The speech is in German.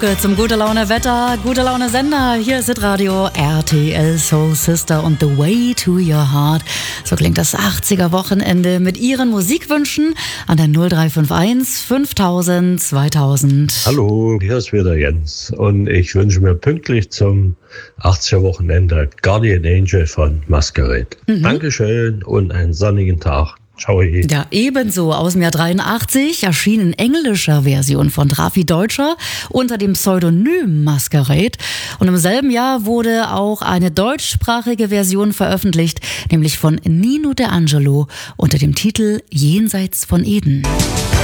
Zum gute Laune Wetter, gute Laune Sender. Hier ist Hitradio RTL Soul Sister und The Way to Your Heart. So klingt das 80er Wochenende mit Ihren Musikwünschen an der 0351 5000 2000. Hallo, hier ist wieder Jens und ich wünsche mir pünktlich zum 80er Wochenende Guardian Angel von Masquerade. Dankeschön und einen sonnigen Tag. Ciao. Ja, ebenso aus dem Jahr 83 erschien in englischer Version von Raffi Deutscher unter dem Pseudonym Masquerade. Und im selben Jahr wurde auch eine deutschsprachige Version veröffentlicht, nämlich von Nino D'Angelo unter dem Titel Jenseits von Eden.